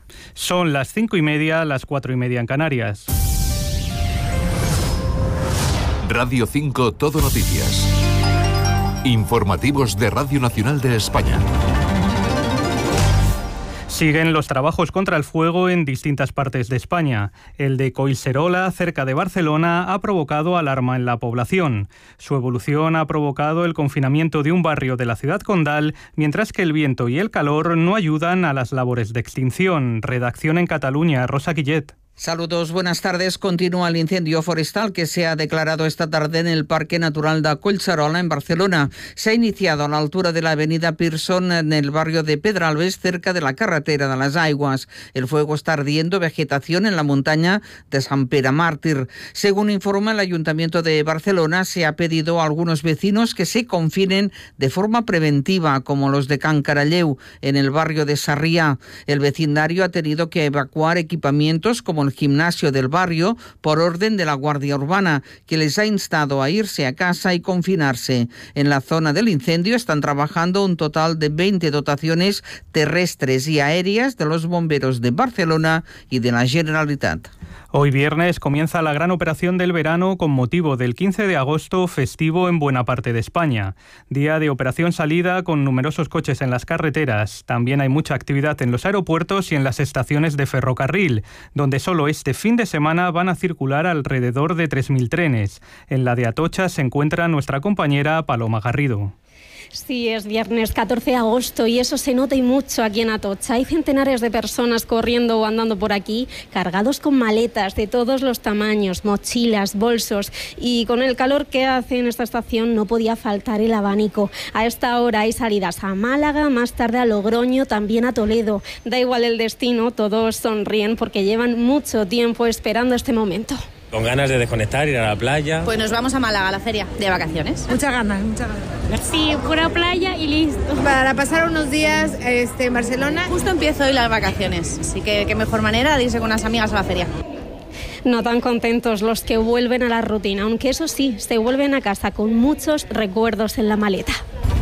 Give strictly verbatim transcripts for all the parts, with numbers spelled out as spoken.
Son las cinco y media, las cuatro y media en Canarias. Radio cinco Todo Noticias. Informativos de Radio Nacional de España. Siguen los trabajos contra el fuego en distintas partes de España. El de Collserola, cerca de Barcelona, ha provocado alarma en la población. Su evolución ha provocado el confinamiento de un barrio de la ciudad condal, mientras que el viento y el calor no ayudan a las labores de extinción. Redacción en Cataluña, Rosa Guillet. Saludos, buenas tardes. Continúa el incendio forestal que se ha declarado esta tarde en el Parque Natural de Collserola, en Barcelona. Se ha iniciado a la altura de la avenida Pearson, en el barrio de Pedralbes, cerca de la carretera de las Aigües. El fuego está ardiendo vegetación en la montaña de Sant Pere Màrtir. Según informa el Ayuntamiento de Barcelona, se ha pedido a algunos vecinos que se confinen de forma preventiva, como los de Can Caralleu, en el barrio de Sarriá. El vecindario ha tenido que evacuar equipamientos como el gimnasio del barrio por orden de la Guardia Urbana, que les ha instado a irse a casa y confinarse. En la zona del incendio están trabajando un total de veinte dotaciones terrestres y aéreas de los bomberos de Barcelona y de la Generalitat. Hoy viernes comienza la gran operación del verano con motivo del quince de agosto, festivo en buena parte de España. Día de operación salida con numerosos coches en las carreteras. También hay mucha actividad en los aeropuertos y en las estaciones de ferrocarril, donde solo este fin de semana van a circular alrededor de tres mil trenes. En la de Atocha se encuentra nuestra compañera Paloma Garrido. Sí, es viernes catorce de agosto y eso se nota y mucho aquí en Atocha. Hay centenares de personas corriendo o andando por aquí, cargados con maletas de todos los tamaños, mochilas, bolsos, y con el calor que hace en esta estación no podía faltar el abanico. A esta hora hay salidas a Málaga, más tarde a Logroño, también a Toledo. Da igual el destino, todos sonríen porque llevan mucho tiempo esperando este momento. Con ganas de desconectar, ir a la playa. Pues nos vamos a Málaga, a la feria, de vacaciones. Muchas ganas, muchas ganas. Sí, pura playa y listo. Para pasar unos días este, en Barcelona. Justo empiezo hoy las vacaciones, así que qué mejor manera de irse con unas amigas a la feria. No tan contentos los que vuelven a la rutina, aunque eso sí, se vuelven a casa con muchos recuerdos en la maleta.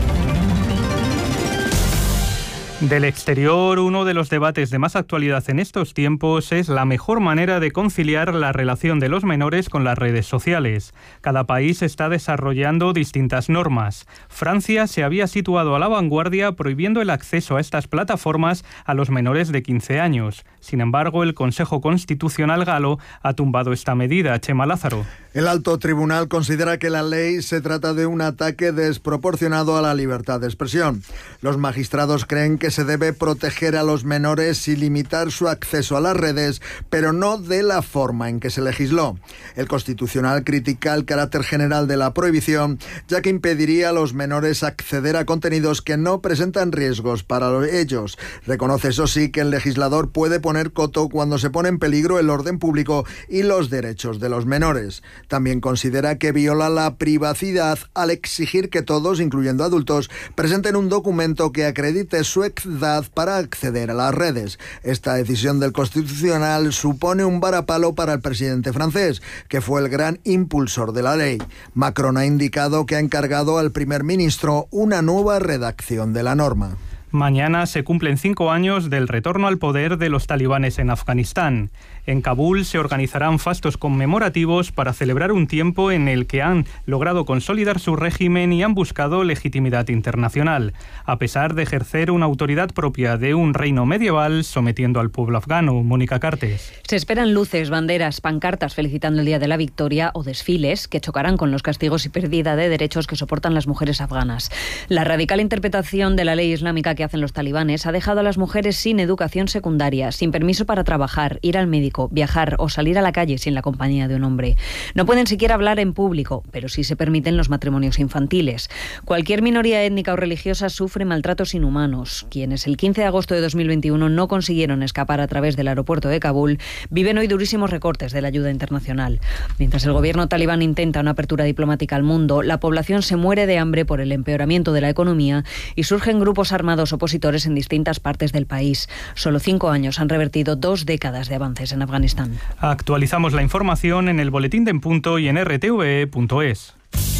Del exterior, uno de los debates de más actualidad en estos tiempos es la mejor manera de conciliar la relación de los menores con las redes sociales. Cada país está desarrollando distintas normas. Francia se había situado a la vanguardia prohibiendo el acceso a estas plataformas a los menores de quince años. Sin embargo, el Consejo Constitucional galo ha tumbado esta medida. Chema Lázaro. El alto tribunal considera que la ley se trata de un ataque desproporcionado a la libertad de expresión. Los magistrados creen que se debe proteger a los menores y limitar su acceso a las redes, pero no de la forma en que se legisló. El Constitucional critica el carácter general de la prohibición, ya que impediría a los menores acceder a contenidos que no presentan riesgos para ellos. Reconoce, eso sí, que el legislador puede poner coto cuando se pone en peligro el orden público y los derechos de los menores. También considera que viola la privacidad al exigir que todos, incluyendo adultos, presenten un documento que acredite su edad para acceder a las redes. Esta decisión del Constitucional supone un varapalo para el presidente francés, que fue el gran impulsor de la ley. Macron ha indicado que ha encargado al primer ministro una nueva redacción de la norma. Mañana se cumplen cinco años del retorno al poder de los talibanes en Afganistán. En Kabul se organizarán fastos conmemorativos para celebrar un tiempo en el que han logrado consolidar su régimen y han buscado legitimidad internacional, a pesar de ejercer una autoridad propia de un reino medieval sometiendo al pueblo afgano. Mónica Cartes. Se esperan luces, banderas, pancartas felicitando el Día de la Victoria o desfiles que chocarán con los castigos y pérdida de derechos que soportan las mujeres afganas. La radical interpretación de la ley islámica que hacen los talibanes ha dejado a las mujeres sin educación secundaria, sin permiso para trabajar, ir al médico, viajar o salir a la calle sin la compañía de un hombre. No pueden siquiera hablar en público, pero sí se permiten los matrimonios infantiles. Cualquier minoría étnica o religiosa sufre maltratos inhumanos. Quienes el quince de agosto de dos mil veintiuno no consiguieron escapar a través del aeropuerto de Kabul viven hoy durísimos recortes de la ayuda internacional. Mientras el gobierno talibán intenta una apertura diplomática al mundo, la población se muere de hambre por el empeoramiento de la economía y surgen grupos armados opositores en distintas partes del país. Solo cinco años han revertido dos décadas de avances en Afganistán. Actualizamos la información en el Boletín de En Punto y en r t v e punto es.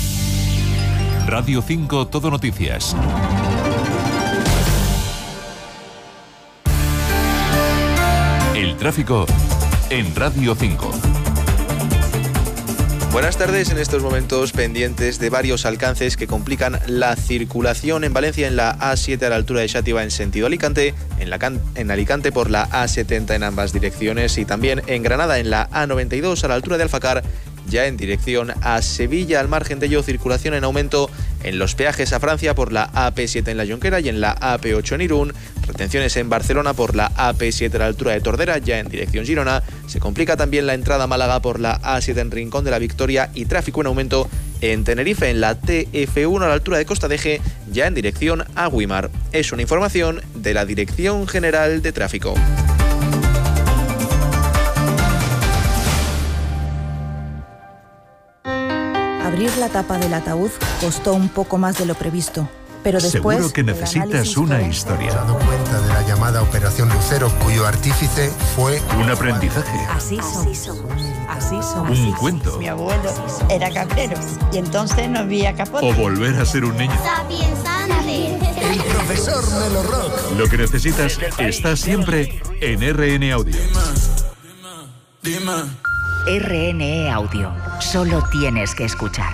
Radio cinco Todo Noticias. tráfico en Radio cinco. Buenas tardes. En estos momentos pendientes de varios alcances que complican la circulación en Valencia en la A siete a la altura de Xàtiva en sentido Alicante, en, la Can- en Alicante por la A setenta en ambas direcciones y también en Granada en la A noventa y dos a la altura de Alfacar, ya en dirección a Sevilla. Al margen de ello, circulación en aumento en los peajes a Francia por la A P siete en la Jonquera y en la A P ocho en Irún. Retenciones en Barcelona por la A P siete a la altura de Tordera, ya en dirección Girona. Se complica también la entrada a Málaga por la A siete en Rincón de la Victoria y tráfico en aumento en Tenerife en la T F uno a la altura de Costa de Eje, ya en dirección a Güímar. Es una información de la Dirección General de Tráfico. Abrir la tapa del ataúd costó un poco más de lo previsto, pero después... Seguro que necesitas una historia. He dado cuenta de la llamada Operación Lucero, cuyo artífice fue... Un aprendizaje. Así somos. Así somos. Un cuento. Mi abuelo era cabrero y entonces no había capote. O volver a ser un niño. El profesor Melo Rock. Lo que necesitas está siempre en R N Audio. Dime, dime. R N E Audio. Solo tienes que escuchar.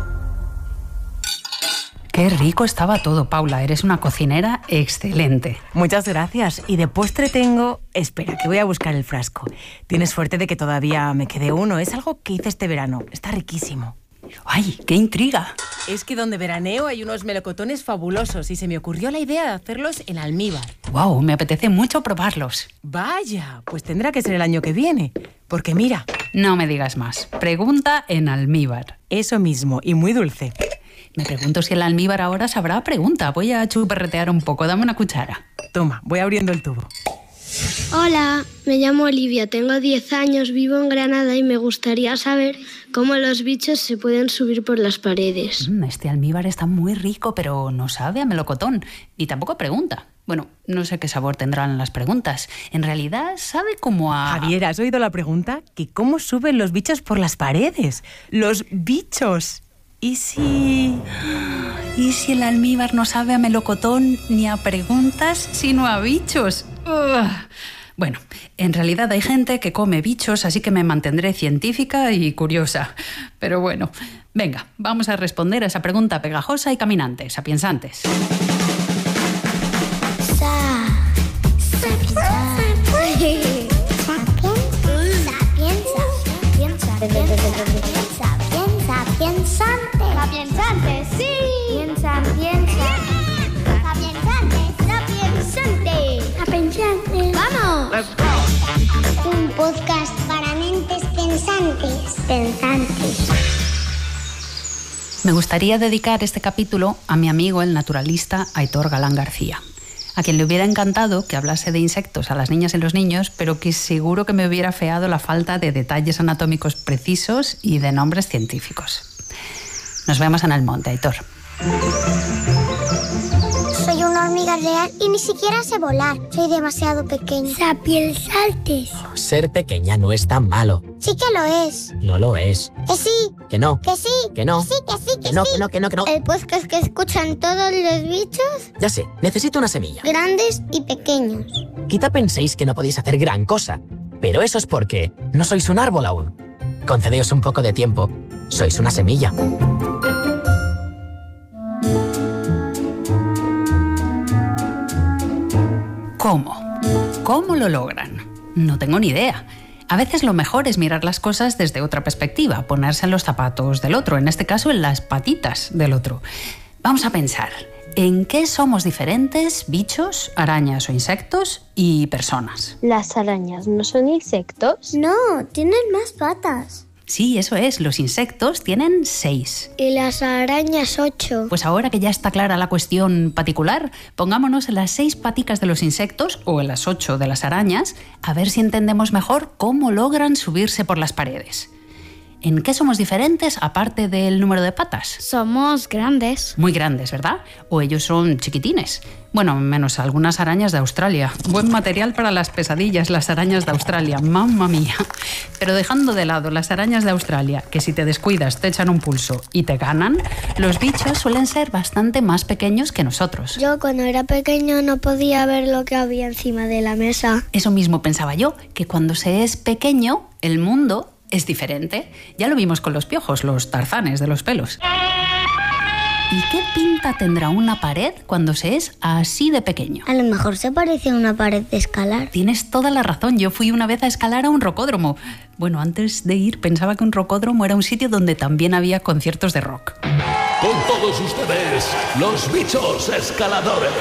Qué rico estaba todo, Paula. Eres una cocinera excelente. Muchas gracias. Y de postre tengo... Espera, que voy a buscar el frasco. Tienes suerte de que todavía me quede uno. Es algo que hice este verano. Está riquísimo. ¡Ay, qué intriga! Es que donde veraneo hay unos melocotones fabulosos y se me ocurrió la idea de hacerlos en almíbar. ¡Wow! Me apetece mucho probarlos. Vaya, pues tendrá que ser el año que viene. Porque mira... No me digas más. Pregunta en almíbar. Eso mismo, y muy dulce. Me pregunto si el almíbar ahora sabrá pregunta. Voy a chuperretear un poco. Dame una cuchara. Toma, voy abriendo el tubo. Hola, me llamo Olivia, tengo diez años, vivo en Granada y me gustaría saber cómo los bichos se pueden subir por las paredes. Mm, este almíbar está muy rico, pero no sabe a melocotón. Y tampoco pregunta. Bueno, no sé qué sabor tendrán las preguntas. En realidad sabe como a... Javier, ¿has oído la pregunta? ¿Que cómo suben los bichos por las paredes? ¡Los bichos! ¿Y si...? ¿Y si el almíbar no sabe a melocotón ni a preguntas, sino a bichos? Ugh. Bueno, en realidad hay gente que come bichos, así que me mantendré científica y curiosa. Pero bueno, venga, vamos a responder a esa pregunta pegajosa y caminante, sapiensantes. Sa... Sapienza... Sapiensante. Sapiensante, sí. Piensa, piensa. Sapiensante, sapiensante. Sapiensante. ¡Vamos! Let's go. Un podcast para mentes pensantes. Pensantes. Me gustaría dedicar este capítulo a mi amigo el naturalista Aitor Galán García, a quien le hubiera encantado que hablase de insectos a las niñas y los niños, pero que seguro que me hubiera feado la falta de detalles anatómicos precisos y de nombres científicos. Nos vemos en el monte, Aitor. Soy una hormiga real y ni siquiera sé volar. Soy demasiado pequeña. Sapiensantes. Ser pequeña no es tan malo. Sí que lo es. No lo es. Que sí. Que no. Que sí. Que no. Que sí, que sí, que, que no, sí. Que no, que no, que no. El podcast que escuchan todos los bichos. Ya sé, necesito una semilla. Grandes y pequeños. Quizá penséis que no podéis hacer gran cosa, pero eso es porque no sois un árbol aún. Concedeos un poco de tiempo. Sois una semilla. ¿Cómo? ¿Cómo lo logran? No tengo ni idea. A veces lo mejor es mirar las cosas desde otra perspectiva, ponerse en los zapatos del otro, en este caso en las patitas del otro. Vamos a pensar, ¿en qué somos diferentes bichos, arañas o insectos y personas? ¿Las arañas no son insectos? No, tienen más patas. Sí, eso es, los insectos tienen seis. Y las arañas ocho. Pues ahora que ya está clara la cuestión particular, pongámonos en las seis paticas de los insectos o en las ocho de las arañas, a ver si entendemos mejor cómo logran subirse por las paredes. ¿En qué somos diferentes aparte del número de patas? Somos grandes. Muy grandes, ¿verdad? O ellos son chiquitines. Bueno, menos algunas arañas de Australia. Buen material para las pesadillas, las arañas de Australia. ¡Mamma mía! Pero dejando de lado las arañas de Australia, que si te descuidas te echan un pulso y te ganan, los bichos suelen ser bastante más pequeños que nosotros. Yo cuando era pequeño no podía ver lo que había encima de la mesa. Eso mismo pensaba yo, que cuando se es pequeño, el mundo es diferente. Ya lo vimos con los piojos, los tarzanes de los pelos. ¿Y qué pinta tendrá una pared cuando se es así de pequeño? A lo mejor se parece a una pared de escalar. Tienes toda la razón. Yo fui una vez a escalar a un rocódromo. Bueno, antes de ir pensaba que un rocódromo era un sitio donde también había conciertos de rock. Con todos ustedes, los bichos escaladores.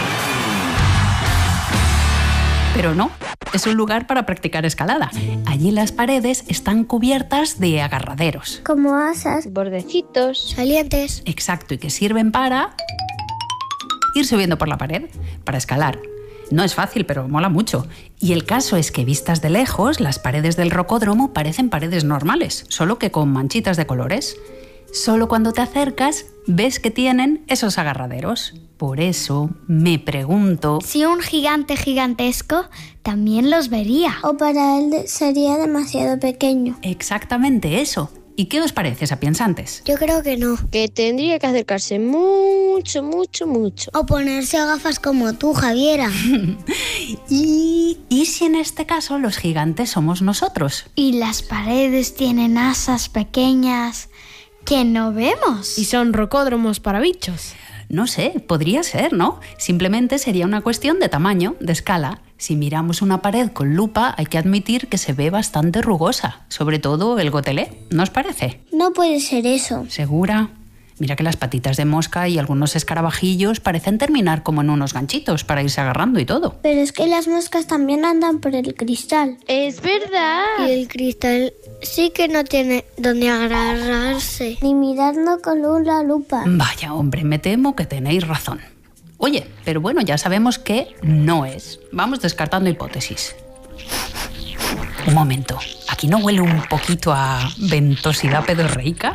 Pero no, es un lugar para practicar escalada. Allí las paredes están cubiertas de agarraderos. Como asas, bordecitos, salientes. Exacto, y que sirven para ir subiendo por la pared, para escalar. No es fácil, pero mola mucho. Y el caso es que vistas de lejos, las paredes del rocódromo parecen paredes normales, solo que con manchitas de colores. Solo cuando te acercas ves que tienen esos agarraderos. Por eso me pregunto... Si un gigante gigantesco también los vería. O para él sería demasiado pequeño. Exactamente eso. ¿Y qué os parece, sapiensantes? Yo creo que no. Que tendría que acercarse mucho, mucho, mucho. O ponerse gafas como tú, Javiera. ¿Y, ¿Y si en este caso los gigantes somos nosotros? Y las paredes tienen asas pequeñas que no vemos. Y son rocódromos para bichos. No sé, podría ser, ¿no? Simplemente sería una cuestión de tamaño, de escala. Si miramos una pared con lupa, hay que admitir que se ve bastante rugosa. Sobre todo el gotelé, ¿no os parece? No puede ser eso. ¿Segura? Mira que las patitas de mosca y algunos escarabajillos parecen terminar como en unos ganchitos para irse agarrando y todo. Pero es que las moscas también andan por el cristal. Es verdad. Y el cristal sí que no tiene donde agarrarse. Ni mirarlo con una lupa. Vaya, hombre, me temo que tenéis razón. Oye, pero bueno, ya sabemos que no es. Vamos descartando hipótesis. Un momento, ¿aquí no huele un poquito a ventosidad pedorreica?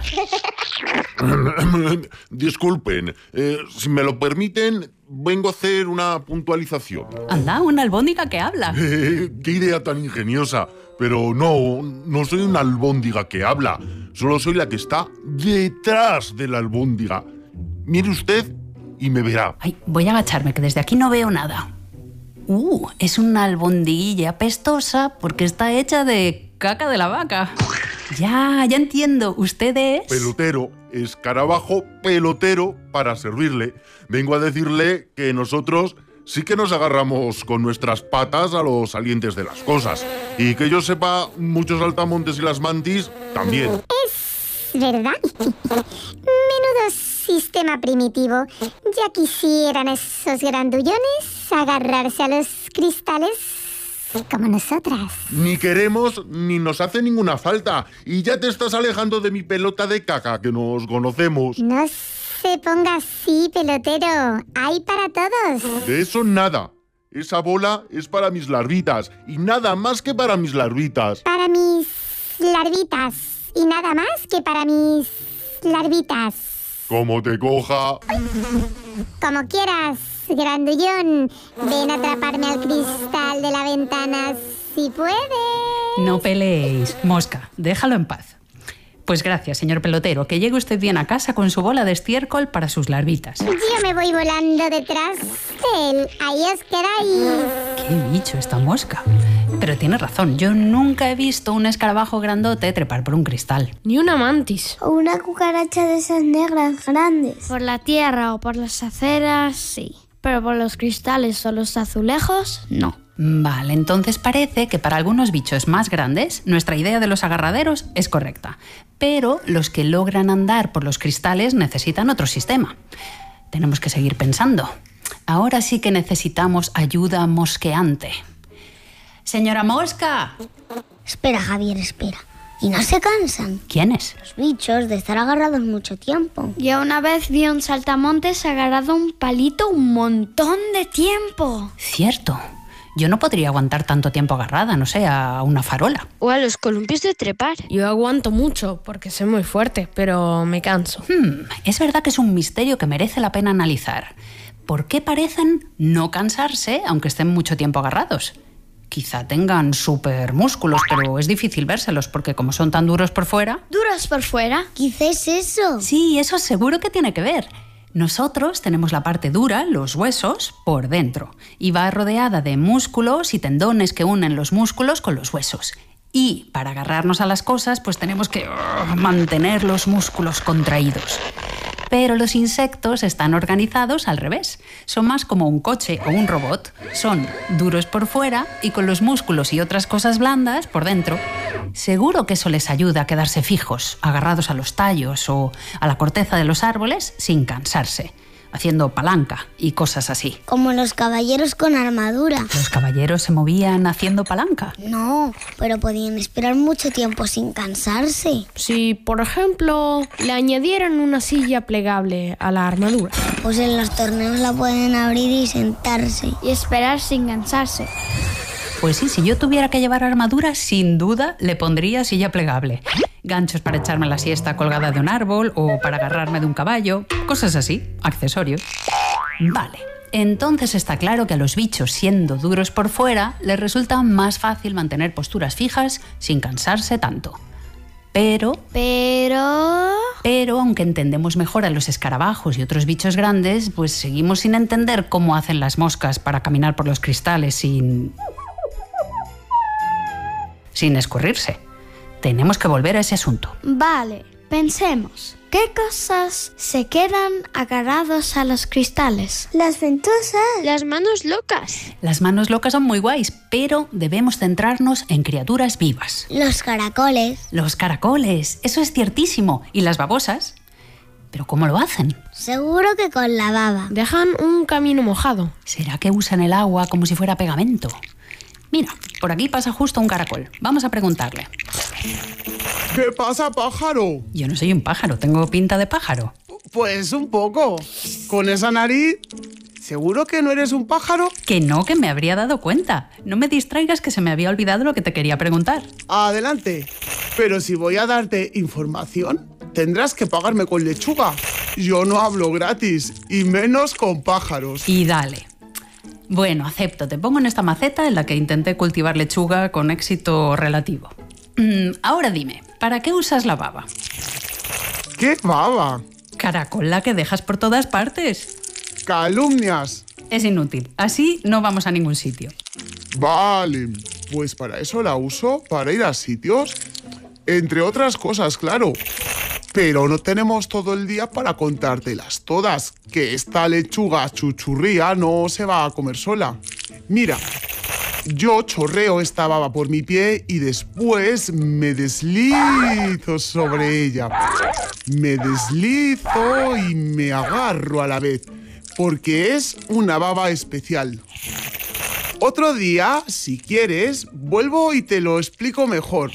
Disculpen, eh, si me lo permiten, vengo a hacer una puntualización. Anda, una albóndiga que habla. Eh, ¡Qué idea tan ingeniosa! Pero no, no soy una albóndiga que habla, solo soy la que está detrás de la albóndiga. Mire usted y me verá. Ay, voy a agacharme, que desde aquí no veo nada. Uh, es una albondiguilla apestosa porque está hecha de caca de la vaca. Ya, ya entiendo. ¿Usted es? Pelotero, escarabajo pelotero para servirle. Vengo a decirle que nosotros sí que nos agarramos con nuestras patas a los salientes de las cosas. Y que yo sepa, muchos saltamontes y las mantis también. Es verdad. Menudo sistema primitivo. Ya quisieran esos grandullones agarrarse a los cristales como nosotras. Ni queremos ni nos hace ninguna falta. Y ya te estás alejando de mi pelota de caca, que nos conocemos. No se ponga así, pelotero. Hay para todos. De eso nada. Esa bola es para mis larvitas. Y nada más que para mis larvitas. Para mis larvitas. Y nada más que para mis larvitas. Como te coja. Como quieras, grandullón. Ven a atraparme al cristal de la ventana si puedes. No peleéis, mosca, déjalo en paz. Pues gracias, señor pelotero, que llegue usted bien a casa con su bola de estiércol para sus larvitas. Yo me voy volando detrás de él. Ahí os quedáis. Qué bicho esta mosca. Pero tiene razón, yo nunca he visto un escarabajo grandote trepar por un cristal. Ni una mantis. O una cucaracha de esas negras grandes. Por la tierra o por las aceras, sí. Pero por los cristales o los azulejos, no. Vale, entonces parece que para algunos bichos más grandes nuestra idea de los agarraderos es correcta. Pero los que logran andar por los cristales necesitan otro sistema. Tenemos que seguir pensando. Ahora sí que necesitamos ayuda mosqueante. ¡Señora Mosca! Espera, Javier, espera. ¿Y no se cansan? ¿Quiénes? Los bichos de estar agarrados mucho tiempo. Yo una vez vi un saltamontes agarrado a un palito un montón de tiempo. Cierto. Yo no podría aguantar tanto tiempo agarrada, no sé, a una farola. O a los columpios de trepar. Yo aguanto mucho porque soy muy fuerte, pero me canso. Hmm, es verdad que es un misterio que merece la pena analizar. ¿Por qué parecen no cansarse aunque estén mucho tiempo agarrados? Quizá tengan súper músculos, pero es difícil vérselos porque como son tan duros por fuera... ¿Duros por fuera? Quizá es eso. Sí, eso seguro que tiene que ver. Nosotros tenemos la parte dura, los huesos, por dentro, y va rodeada de músculos y tendones que unen los músculos con los huesos. Y para agarrarnos a las cosas, pues tenemos que uh, mantener los músculos contraídos. Pero los insectos están organizados al revés. Son más como un coche o un robot. Son duros por fuera y con los músculos y otras cosas blandas por dentro. Seguro que eso les ayuda a quedarse fijos, agarrados a los tallos o a la corteza de los árboles sin cansarse, haciendo palanca y cosas así. Como los caballeros con armadura. ¿Los caballeros se movían haciendo palanca? No, pero podían esperar mucho tiempo sin cansarse. Si, por ejemplo, le añadieran una silla plegable a la armadura. Pues en los torneos la pueden abrir y sentarse. Y esperar sin cansarse. Pues sí, si yo tuviera que llevar armadura, sin duda le pondría silla plegable. Ganchos para echarme la siesta colgada de un árbol o para agarrarme de un caballo, cosas así, accesorios. Vale, entonces está claro que a los bichos, siendo duros por fuera, les resulta más fácil mantener posturas fijas sin cansarse tanto. Pero... Pero... Pero, aunque entendemos mejor a los escarabajos y otros bichos grandes, pues seguimos sin entender cómo hacen las moscas para caminar por los cristales sin... sin escurrirse. Tenemos que volver a ese asunto. Vale, pensemos. ¿Qué cosas se quedan agarrados a los cristales? Las ventosas. Las manos locas. Las manos locas son muy guays, pero debemos centrarnos en criaturas vivas. Los caracoles. Los caracoles, eso es ciertísimo. ¿Y las babosas? ¿Pero cómo lo hacen? Seguro que con la baba. Dejan un camino mojado. ¿Será que usan el agua como si fuera pegamento? Mira, por aquí pasa justo un caracol. Vamos a preguntarle. ¿Qué pasa, pájaro? Yo no soy un pájaro, tengo pinta de pájaro. Pues un poco. Con esa nariz, ¿seguro que no eres un pájaro? Que no, que me habría dado cuenta. No me distraigas, que se me había olvidado lo que te quería preguntar. Adelante. Pero si voy a darte información, tendrás que pagarme con lechuga. Yo no hablo gratis, y menos con pájaros. Y dale. Bueno, acepto. Te pongo en esta maceta en la que intenté cultivar lechuga con éxito relativo. Mm, ahora dime, ¿para qué usas la baba? ¿Qué baba? Caracol, la que dejas por todas partes. Calumnias. Es inútil. Así no vamos a ningún sitio. Vale, pues para eso la uso, para ir a sitios. Entre otras cosas, claro. Pero no tenemos todo el día para contártelas todas, que esta lechuga chuchurría no se va a comer sola. Mira, yo chorreo esta baba por mi pie y después me deslizo sobre ella. Me deslizo y me agarro a la vez, porque es una baba especial. Otro día, si quieres, vuelvo y te lo explico mejor.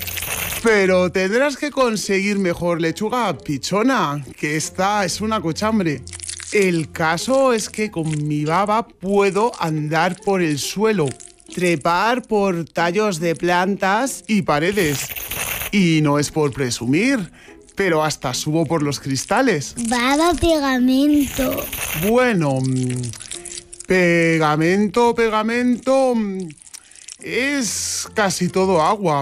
Pero tendrás que conseguir mejor lechuga pichona, que esta es una cochambre. El caso es que con mi baba puedo andar por el suelo, trepar por tallos de plantas y paredes. Y no es por presumir, pero hasta subo por los cristales. Baba pegamento. Bueno, pegamento, pegamento... es casi todo agua.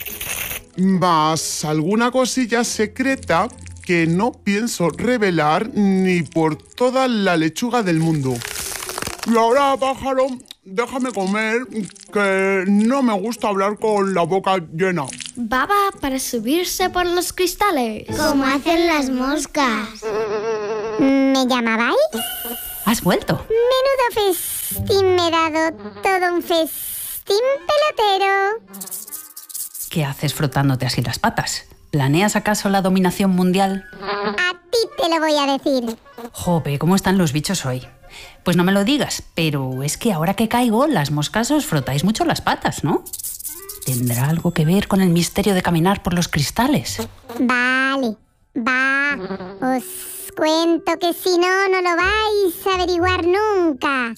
Más alguna cosilla secreta que no pienso revelar ni por toda la lechuga del mundo. Y ahora, pájaro, déjame comer, que no me gusta hablar con la boca llena. Baba para subirse por los cristales. Como hacen las moscas. ¿Me llamabais? ¿Has vuelto? Menudo festín me he dado, todo un festín pelotero. ¿Qué haces frotándote así las patas? ¿Planeas acaso la dominación mundial? A ti te lo voy a decir. Jope, ¿cómo están los bichos hoy? Pues no me lo digas, pero es que ahora que caigo, las moscas os frotáis mucho las patas, ¿no? ¿Tendrá algo que ver con el misterio de caminar por los cristales? Vale, va. Os cuento que si no, no lo vais a averiguar nunca.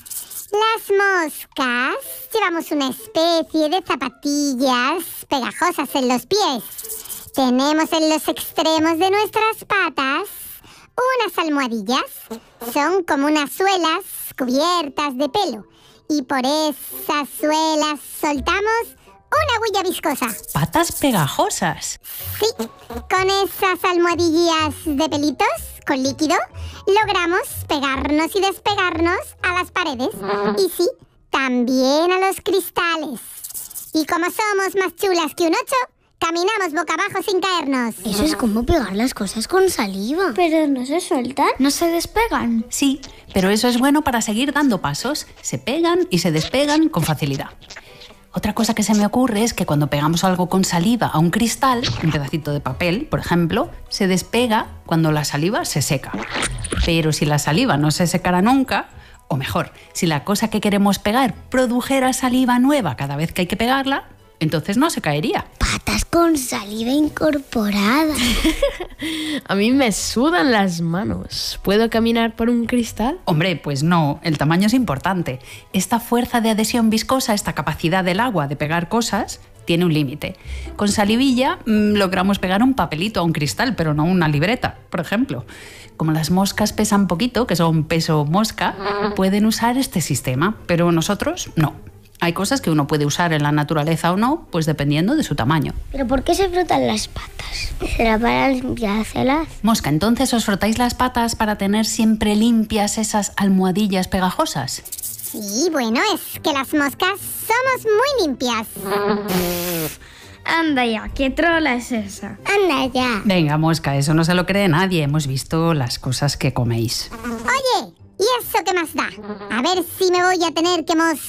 Las moscas llevamos una especie de zapatillas pegajosas en los pies. Tenemos en los extremos de nuestras patas unas almohadillas. Son como unas suelas cubiertas de pelo. Y por esas suelas soltamos una huella viscosa. ¿Patas pegajosas? Sí, con esas almohadillas de pelitos, con líquido, logramos pegarnos y despegarnos a las paredes. Y sí, también a los cristales. Y como somos más chulas que un ocho, caminamos boca abajo sin caernos. Eso es como pegar las cosas con saliva. Pero no se sueltan, no se despegan. Sí, pero eso es bueno para seguir dando pasos. Se pegan y se despegan con facilidad. Otra cosa que se me ocurre es que cuando pegamos algo con saliva a un cristal, un pedacito de papel, por ejemplo, se despega cuando la saliva se seca. Pero si la saliva no se secara nunca, o mejor, si la cosa que queremos pegar produjera saliva nueva cada vez que hay que pegarla, entonces no se caería. Patas con saliva incorporada. A mí me sudan las manos. ¿Puedo caminar por un cristal? Hombre, pues no, el tamaño es importante. Esta fuerza de adhesión viscosa, esta capacidad del agua de pegar cosas, tiene un límite. Con salivilla mmm, logramos pegar un papelito a un cristal, pero no una libreta, por ejemplo. Como las moscas pesan poquito, que son peso mosca, pueden usar este sistema, pero nosotros no. Hay cosas que uno puede usar en la naturaleza o no, pues dependiendo de su tamaño. ¿Pero por qué se frotan las patas? ¿Será para limpiárselas? Mosca, ¿entonces os frotáis las patas para tener siempre limpias esas almohadillas pegajosas? Sí, bueno, es que las moscas somos muy limpias. Anda ya, ¿qué trola es esa? Anda ya. Venga, Mosca, eso no se lo cree nadie. Hemos visto las cosas que coméis. Oye, ¿y eso qué más da? A ver si me voy a tener que mos...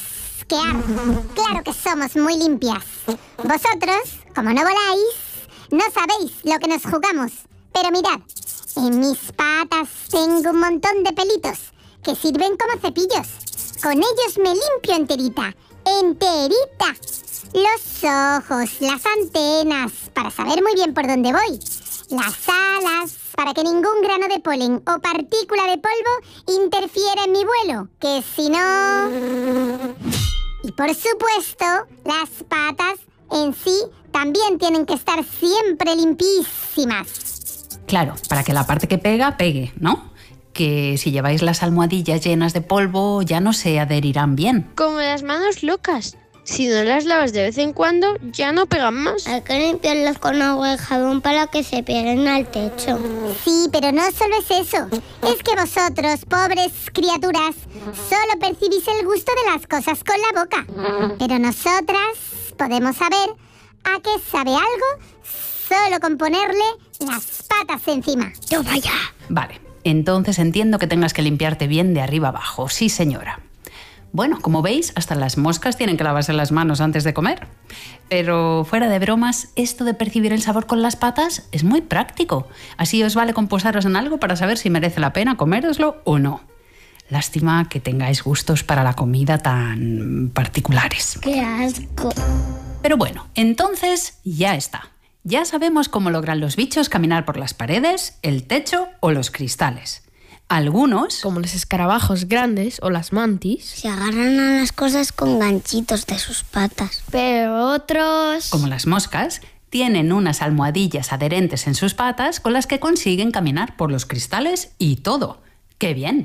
Claro que somos muy limpias. Vosotros, como no voláis, no sabéis lo que nos jugamos. Pero mirad, en mis patas tengo un montón de pelitos que sirven como cepillos. Con ellos me limpio enterita, enterita. Los ojos, las antenas, para saber muy bien por dónde voy. Las alas, para que ningún grano de polen o partícula de polvo interfiera en mi vuelo, que si no... Y por supuesto, las patas en sí también tienen que estar siempre limpísimas. Claro, para que la parte que pega, pegue, ¿no? Que si lleváis las almohadillas llenas de polvo, ya no se adherirán bien. Como las manos locas. Si no las lavas de vez en cuando, ya no pegan más. Hay que limpiarlas con agua y jabón para que se peguen al techo. Sí, pero no solo es eso. Es que vosotros, pobres criaturas, solo percibís el gusto de las cosas con la boca. Pero nosotras podemos saber a qué sabe algo solo con ponerle las patas encima. ¡Toma ya! Vale, entonces entiendo que tengas que limpiarte bien de arriba abajo. Sí, señora. Bueno, como veis, hasta las moscas tienen que lavarse las manos antes de comer. Pero fuera de bromas, esto de percibir el sabor con las patas es muy práctico. Así os vale composaros en algo para saber si merece la pena coméroslo o no. Lástima que tengáis gustos para la comida tan particulares. ¡Qué asco! Pero bueno, entonces ya está. Ya sabemos cómo logran los bichos caminar por las paredes, el techo o los cristales. Algunos, como los escarabajos grandes o las mantis, se agarran a las cosas con ganchitos de sus patas. Pero otros, como las moscas, tienen unas almohadillas adherentes en sus patas con las que consiguen caminar por los cristales y todo. ¡Qué bien!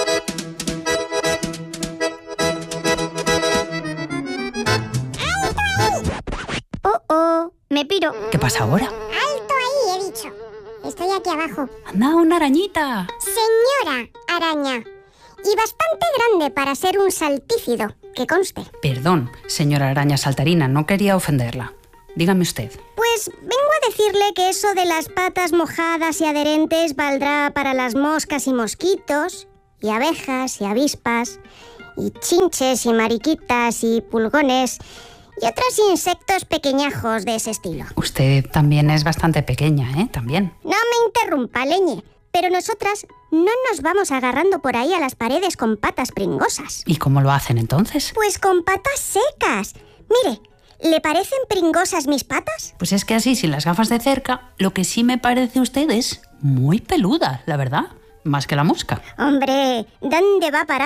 Oh, oh, me piro. ¿Qué pasa ahora? Alto ahí, he dicho. Estoy aquí abajo. ¡Anda, una arañita! Señora araña. Y bastante grande para ser un saltífido, que conste. Perdón, señora araña saltarina, no quería ofenderla. Dígame usted. Pues vengo a decirle que eso de las patas mojadas y adherentes valdrá para las moscas y mosquitos, y abejas y avispas, y chinches y mariquitas y pulgones... y otros insectos pequeñajos de ese estilo. Usted también es bastante pequeña, ¿eh? También. No me interrumpa, leñe. Pero nosotras no nos vamos agarrando por ahí a las paredes con patas pringosas. ¿Y cómo lo hacen entonces? Pues con patas secas. Mire, ¿le parecen pringosas mis patas? Pues es que así, sin las gafas de cerca, lo que sí me parece usted es muy peluda, la verdad. Más que la mosca. Hombre, ¿dónde va a parar?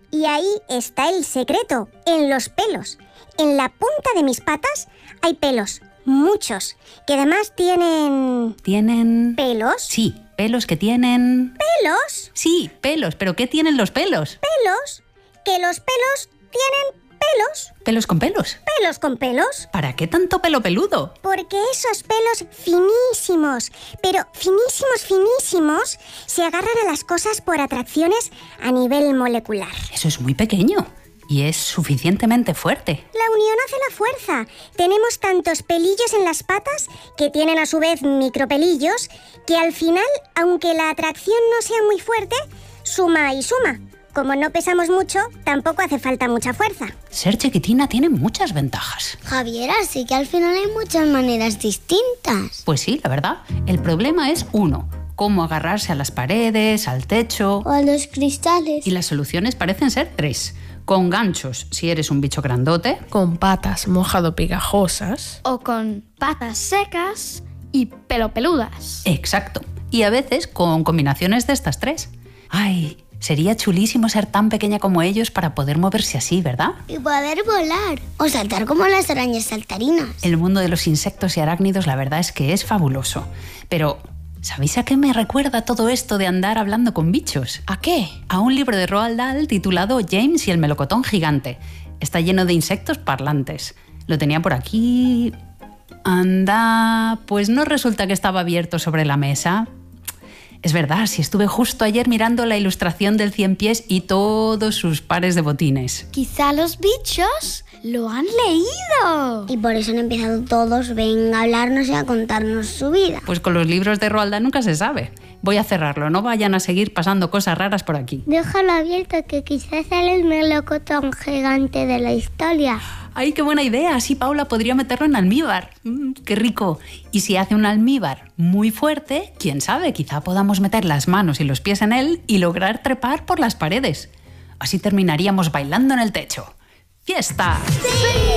Y ahí está el secreto, en los pelos. En la punta de mis patas hay pelos, muchos, que además tienen... ¿Tienen...? ¿Pelos? Sí, pelos que tienen... ¿Pelos? Sí, pelos, pero ¿qué tienen los pelos? ¿Pelos? Que los pelos tienen pelos. ¿Pelos con pelos? ¿Pelos con pelos? ¿Para qué tanto pelo peludo? Porque esos pelos finísimos, pero finísimos, finísimos, se agarran a las cosas por atracciones a nivel molecular. Eso es muy pequeño y es suficientemente fuerte. La unión hace la fuerza. Tenemos tantos pelillos en las patas, que tienen a su vez micropelillos, que al final, aunque la atracción no sea muy fuerte, suma y suma. Como no pesamos mucho, tampoco hace falta mucha fuerza. Ser chiquitina tiene muchas ventajas. Javier, así que al final hay muchas maneras distintas. Pues sí, la verdad. El problema es uno, cómo agarrarse a las paredes, al techo... O a los cristales. Y las soluciones parecen ser tres. Con ganchos, si eres un bicho grandote. Con patas mojado pegajosas. O con patas secas y pelo peludas. Exacto. Y a veces con combinaciones de estas tres. ¡Ay! Sería chulísimo ser tan pequeña como ellos para poder moverse así, ¿verdad? Y poder volar. O saltar como las arañas saltarinas. El mundo de los insectos y arácnidos, la verdad es que es fabuloso. Pero, ¿sabéis a qué me recuerda todo esto de andar hablando con bichos? ¿A qué? A un libro de Roald Dahl titulado James y el melocotón gigante. Está lleno de insectos parlantes. Lo tenía por aquí... Anda, pues no resulta que estaba abierto sobre la mesa... Es verdad, si estuve justo ayer mirando la ilustración del cien pies y todos sus pares de botines. Quizá los bichos lo han leído. Y por eso han empezado todos, venga a hablarnos y a contarnos su vida. Pues con los libros de Roald Dahl nunca se sabe. Voy a cerrarlo, no vayan a seguir pasando cosas raras por aquí. Déjalo abierto, que quizás sale el melocotón gigante de la historia. ¡Ay, qué buena idea! Así Paula podría meterlo en almíbar. Mm, ¡Qué rico! Y si hace un almíbar muy fuerte, quién sabe, quizá podamos meter las manos y los pies en él y lograr trepar por las paredes. Así terminaríamos bailando en el techo. ¡Fiesta! ¡Sí!